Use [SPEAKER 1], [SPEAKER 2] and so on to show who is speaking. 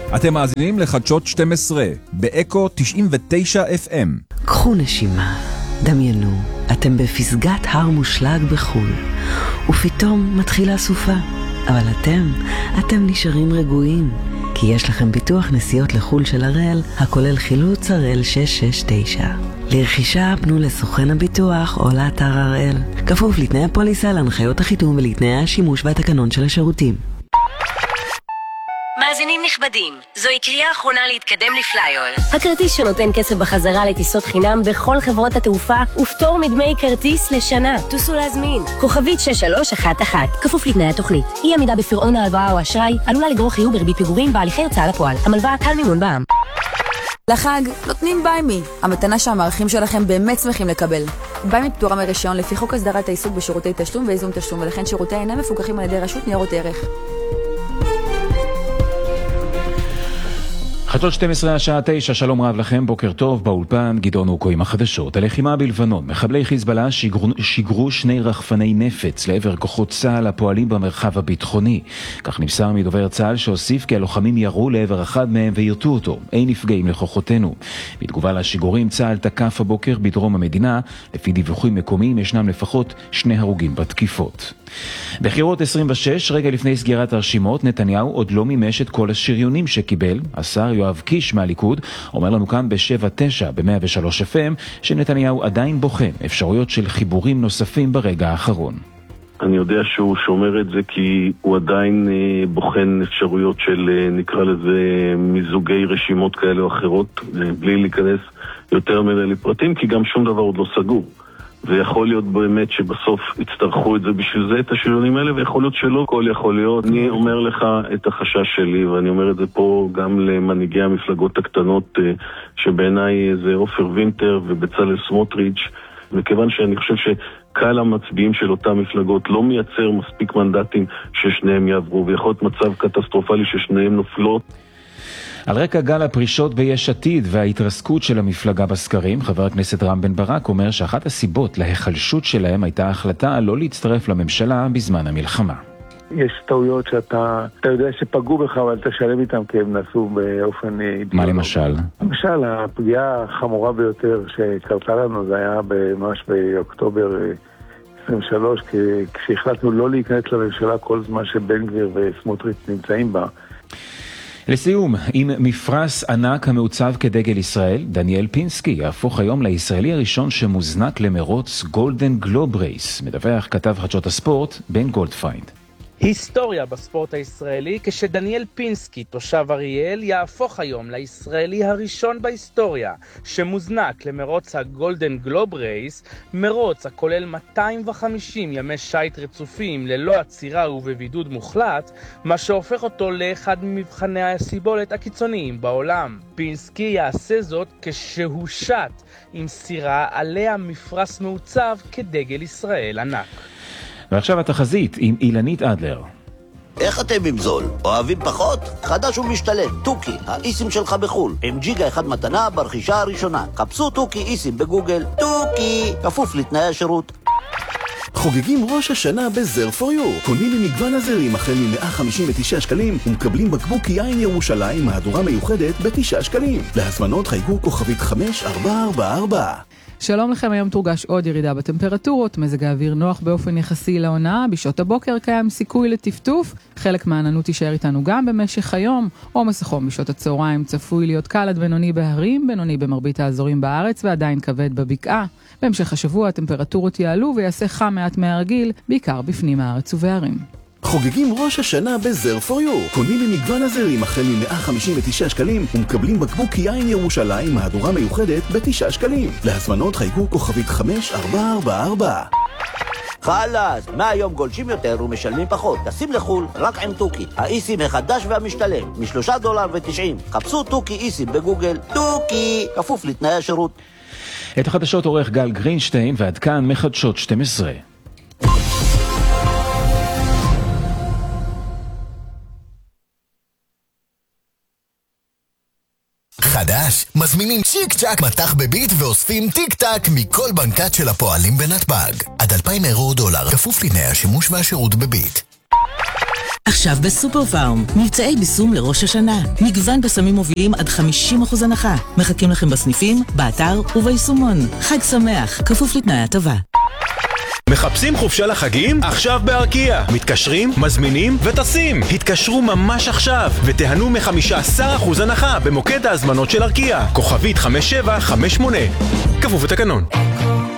[SPEAKER 1] אתם מאזינים לחדשות 12 באקו 99 FM.
[SPEAKER 2] קחו נשימה, דמיינו, אתם בפסגת הר מושלג בחול, ופתאום מתחילה סופה. אבל אתם נשארים רגועים, כי יש לכם ביטוח נסיעות לחול של הראל, הכולל חילוץ הראל 669. לרכישה פנו לסוכן הביטוח או לאתר הראל. כפוף לתנאי הפוליסה, להנחיות החיתום ולתנאי השימוש והתקנון של השירותים.
[SPEAKER 3] מאזינים נכבדים, זוהי קריאה אחרונה להתקדם לפלייול.
[SPEAKER 4] הכרטיס שנותן כסף בחזרה לטיסות חינם בכל חברות התעופה ופטור מדמי כרטיס לשנה. תוסו להזמין. כוכבית 6311. כפוף לתנאי התוכנית. אי עמידה בפירעון ההלוואה או אשראי עלולה לגרור חיוב בריבית פיגורים בהליכי הוצאה לפועל. המלווה קל מימון בע"מ.
[SPEAKER 5] לחג נותנים ביימי, המתנה שהמערכים שלכם באמת שמחים לקבל. ביימי פטורה מרישיון לפי חוק הסדרת העיסוק בשירותי תשלום וייזום תשלום, ולכן שירותי אינם מפוקחים על ידי רשות ניירות ערך.
[SPEAKER 6] חדשות 12 השעה 9, שלום רב לכם, בוקר טוב, באולפן גדעון אוקו עם החדשות. הלחימה בלבנון, מחבלי חיזבאללה שיגרו 2 רחפני נפץ לעבר כוחות צה"ל הפועלים במרחב הביטחוני. כך נמסר מדובר צה"ל שהוסיף כי הלוחמים ירו לעבר אחד מהם וירתו אותו. אין נפגעים לכוחותינו. בתגובה לשיגורים, צה"ל תקף הבוקר בדרום המדינה. לפי דיווחים מקומיים ישנם לפחות 2 הרוגים בתקיפות. בחירות 26, רגע לפני סגירת הרשימות, נתניהו עוד לא מימש את כל השריונים שקיבל. השר יואב קיש מהליכוד אומר לנו כאן ב-7-9 ב-103 FM שנתניהו עדיין בוחן אפשרויות של חיבורים נוספים ברגע האחרון.
[SPEAKER 7] אני יודע שהוא שומר את זה כי הוא עדיין בוחן אפשרויות של, נקרא לזה, מיזוגי רשימות כאלה או אחרות, בלי להיכנס יותר מדי לפרטים, כי גם שום דבר עוד לא סגור. ויכול להיות באמת שבסוף יצטרכו את זה בשביל זה, את השריונים האלה, ויכול להיות שלא, הכל יכול להיות. אני אומר לך את החשש שלי, ואני אומר את זה פה גם למנהיגי המפלגות הקטנות, שבעיניי זה עופר וינטר ובצלאל סמוטריץ', וכיוון שאני חושב שקהל המצביעים של אותם מפלגות לא מייצר מספיק מנדטים ששניהם יעברו, ויכול להיות מצב קטסטרופלי ששניהם נופלות.
[SPEAKER 6] על רקע גל הפרישות ביש עתיד וההתרסקות של המפלגה בסקרים, חבר הכנסת רם בן ברק אומר שאחת הסיבות להיחלשות שלהם הייתה החלטה לא להצטרף לממשלה בזמן המלחמה.
[SPEAKER 8] יש טעויות שאתה יודע שפגעו בך, אבל אתה שלם איתם כי הם נעשו באופן...
[SPEAKER 6] מה למשל?
[SPEAKER 8] למשל, הפגיעה החמורה ביותר שקרתה לנו זה היה ממש באוקטובר 23, כשהחלטנו לא להיכנס לממשלה כל זמן שבן גביר וסמוטריץ' נמצאים בה.
[SPEAKER 6] לסיום, עם מפרס ענק המעוצב כדגל ישראל, דניאל פינסקי יהפוך היום לישראלי הראשון שמוזנק למרוץ גולדן גלוב רייס, מדווח כתב חדשות הספורט בן גולדפיינד.
[SPEAKER 9] היסטוריה בספורט הישראלי, כשדניאל פינסקי, תושב אריאל, יהפוך היום לישראלי הראשון בהיסטוריה שמוזנק למרוץ הגולדן גלוב רייס, מרוץ הכולל 250 ימי שייט רצופים ללא עצירה ובבידוד מוחלט, מה שהופך אותו לאחד ממבחני הסיבולת הקיצוניים בעולם. פינסקי יעשה זאת כשהוא שט עם סירה עליה מפרס מעוצב כדגל ישראל ענק.
[SPEAKER 6] ועכשיו התחזית עם אילנית אדלר.
[SPEAKER 10] איך אתם עם זול? אוהבים פחות? חדש ומשתלם, טוקי, האיסים שלך בחול, עם ג'יגה אחד מתנה ברכישה הראשונה. חפשו טוקי איסים בגוגל, טוקי, כפוף לתנאי השירות.
[SPEAKER 11] חוגגים ראש השנה בזר פור יו. קונים ממגוון הזרים החל מ-159 שקלים ומקבלים בקבוק יין ירושלים מהדורה מיוחדת ב9 שקלים. להזמנות חייגו כוכבית 5444.
[SPEAKER 12] שלום לכם, היום תורגש עוד ירידה בטמפרטורות, מזג האוויר נוח באופן יחסי לעונה, בשעות הבוקר קיים סיכוי לטפטוף, חלק מהעננות יישאר איתנו גם במשך היום, עומס החום בשעות הצהריים צפוי להיות קל עד בינוני בהרים, בינוני במרבית האזורים בארץ ועדיין כבד בבקעה. בהמשך השבוע הטמפרטורות יעלו ויעשה חם מעט מהרגיל, בעיקר בפנים הארץ ובערים.
[SPEAKER 11] חוגגים ראש השנה בזר פור יו. קונים ממגוון הזרים החל מ-159 שקלים ומקבלים בקבוק יין ירושלים מהדורה מיוחדת ב9 שקלים. להזמנות חייגו כוכבית 5444.
[SPEAKER 10] חלאס, מהיום גולשים יותר ומשלמים פחות. תשים לחול רק עם טוקי, האיסים החדש והמשתלם, $3.90. חפשו טוקי איסים בגוגל, טוקי, כפוף לתנאי השירות.
[SPEAKER 6] את החדשות עורך גל גרינשטיין, ועד כאן מחדשות 12.
[SPEAKER 13] חדש, מזמינים צ'יק צ'ק מתח בביט ואוספים טיק טק מכל בנקת של הפועלים בנתב"ג. עד $2,000 דולר, כפוף לתנאי השימוש והשירות בביט.
[SPEAKER 14] עכשיו בסופר פארם, מבצעי ביסום לראש השנה. מגוון בסמים מובילים עד 50% הנחה. מחכים לכם בסניפים, באתר וביישומון. חג שמח, כפוף לתנאי הטבה.
[SPEAKER 15] מחפשים חופשה לחגים? עכשיו בארקיע. מתקשרים, מזמינים וטסים. התקשרו ממש עכשיו ותיהנו מ-15% הנחה במוקד ההזמנות של ארקיע. כוכבית 5758. כפוף לתקנון.